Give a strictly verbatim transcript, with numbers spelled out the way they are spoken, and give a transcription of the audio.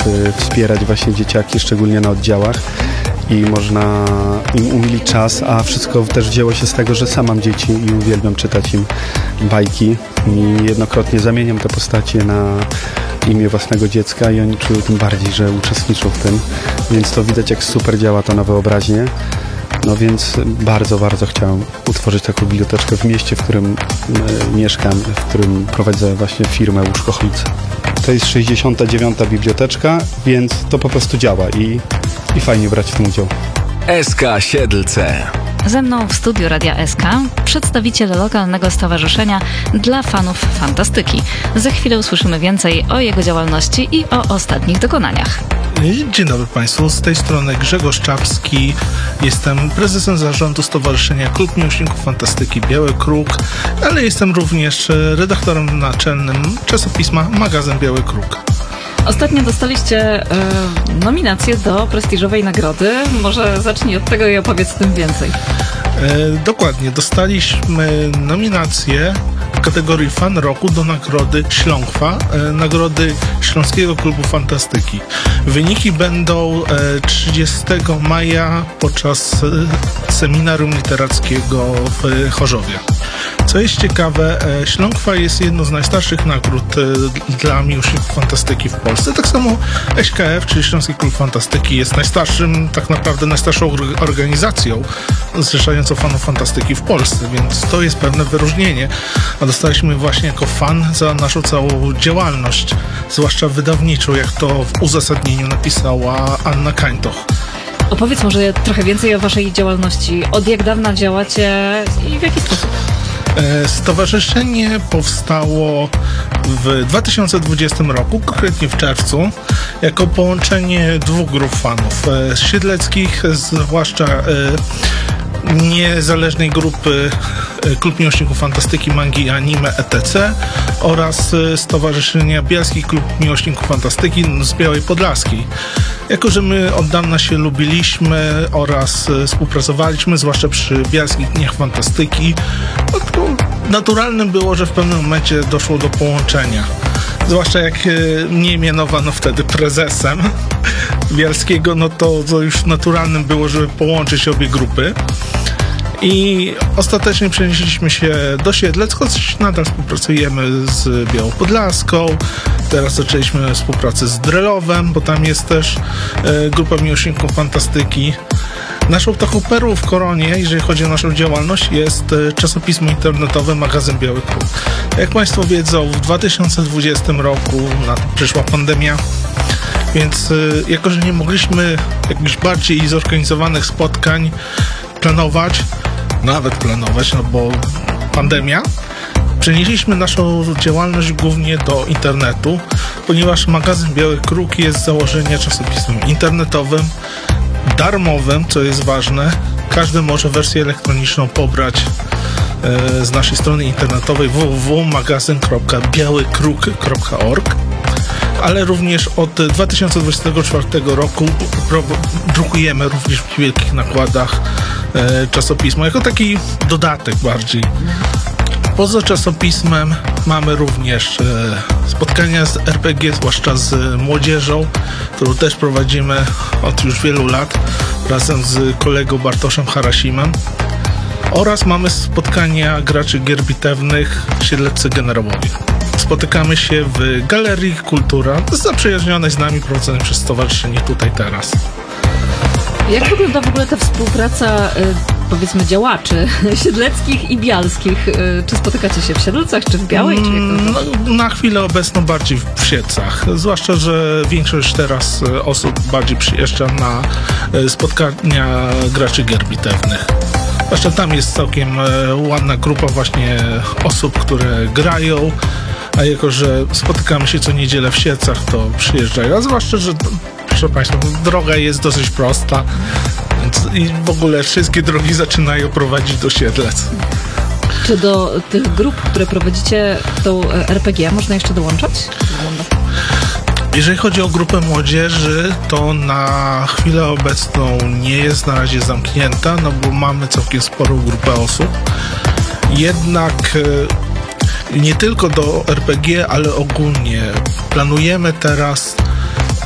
y, wspierać właśnie dzieciaki, szczególnie na oddziałach. I można im umilić czas, a wszystko też wzięło się z tego, że sam mam dzieci i uwielbiam czytać im bajki i jednokrotnie zamieniam te postacie na imię własnego dziecka i oni czują tym bardziej, że uczestniczą w tym, więc to widać, jak super działa to na wyobraźnię. No więc bardzo, bardzo chciałem utworzyć taką biblioteczkę w mieście, w którym y, mieszkam, w którym prowadzę właśnie firmę Łóżkocholicy. To jest sześćdziesiąta dziewiąta biblioteczka, więc to po prostu działa i, i fajnie brać w tym udział. S K Siedlce. Ze mną w studiu Radia S K przedstawiciel lokalnego stowarzyszenia dla fanów fantastyki. Za chwilę usłyszymy więcej o jego działalności i o ostatnich dokonaniach. Dzień dobry Państwu, z tej strony Grzegorz Czapski. Jestem prezesem zarządu Stowarzyszenia Klub Miłośników Fantastyki Biały Kruk, ale jestem również redaktorem naczelnym czasopisma Magazyn Biały Kruk. Ostatnio dostaliście e, nominację do prestiżowej nagrody. Może zacznij od tego i opowiedz o tym więcej. E, dokładnie, dostaliśmy nominację w kategorii Fan Roku do nagrody Ślągwa, e, nagrody Śląskiego Klubu Fantastyki. Wyniki będą e, trzydziestego maja podczas e, seminarium literackiego w Chorzowie. Co jest ciekawe, e, Ślągwa jest jedną z najstarszych nagród e, dla miłośników fantastyki w Polsce. Tak samo S K F, czyli Śląski Klub Fantastyki, jest najstarszym, tak naprawdę najstarszą organizacją zrzeszającą fanów fantastyki w Polsce, więc to jest pewne wyróżnienie. A dostaliśmy właśnie jako fan za naszą całą działalność, zwłaszcza wydawniczą, jak to w uzasadnieniu napisała Anna Kańtoch. Opowiedz może trochę więcej o waszej działalności. Od jak dawna działacie i w jaki sposób? Stowarzyszenie powstało w dwa tysiące dwudziestym roku, konkretnie w czerwcu, jako połączenie dwóch grup fanów siedleckich, zwłaszcza niezależnej grupy Klub Miłośników Fantastyki, Mangi, Anime, et cetera oraz Stowarzyszenia Bielski Klub Miłośników Fantastyki z Białej Podlaskiej. Jako że my od dawna się lubiliśmy oraz współpracowaliśmy, zwłaszcza przy Bielskich Dniach Fantastyki, no to naturalnym było, że w pewnym momencie doszło do połączenia. Zwłaszcza jak mnie mianowano wtedy prezesem Bielskiego, no to, to już naturalnym było, żeby połączyć obie grupy. I ostatecznie przenieśliśmy się do Siedlec, choć nadal współpracujemy z Białą Podlaską. Teraz zaczęliśmy współpracę z Drelowem, bo tam jest też e, grupa miłośników fantastyki. Naszą taką perłą w koronie, jeżeli chodzi o naszą działalność, jest e, czasopismo internetowe Magazyn Biały Kruk. Jak Państwo wiedzą, w dwa tysiące dwudziestym roku na, przyszła pandemia, więc e, jako, że nie mogliśmy jakichś bardziej zorganizowanych spotkań planować, nawet planować, no bo pandemia, przenieśliśmy naszą działalność głównie do internetu, ponieważ Magazyn Biały Kruk jest z założenia czasopismem internetowym, darmowym, co jest ważne. Każdy może wersję elektroniczną pobrać e, z naszej strony internetowej w w w kropka magazyn kropka biały kruk kropka org, ale również od dwa tysiące dwudziestego czwartego roku drukujemy również w wielkich nakładach e, czasopismo, jako taki dodatek bardziej. Poza czasopismem mamy również e, spotkania z R P G, zwłaszcza z młodzieżą, którą też prowadzimy od już wielu lat razem z kolegą Bartoszem Harasimem. Oraz mamy spotkania graczy gier bitewnych Siedleccy Generałowie. Spotykamy się w Galerii Kultura, zaprzyjaźnionej z nami, prowadzonej przez Stowarzyszenie Tutaj Teraz. Jak wygląda w ogóle ta współpraca, powiedzmy, działaczy siedleckich i bialskich? Czy spotykacie się w Siedlcach, czy w Białej? Czy jak to no, na chwilę obecną bardziej w Siedlcach. Zwłaszcza, że większość teraz osób bardziej przyjeżdża na spotkania graczy gier bitewnych. Zwłaszcza tam jest całkiem ładna grupa właśnie osób, które grają, a jako, że spotykamy się co niedzielę w Siedlcach, to przyjeżdżają. A zwłaszcza, że proszę Państwa, droga jest dosyć prosta, więc i w ogóle wszystkie drogi zaczynają prowadzić do Siedlec. Czy do tych grup, które prowadzicie, tą R P G można jeszcze dołączać? Jeżeli chodzi o grupę młodzieży, to na chwilę obecną nie jest na razie zamknięta, no bo mamy całkiem sporą grupę osób. Jednak nie tylko do R P G, ale ogólnie planujemy teraz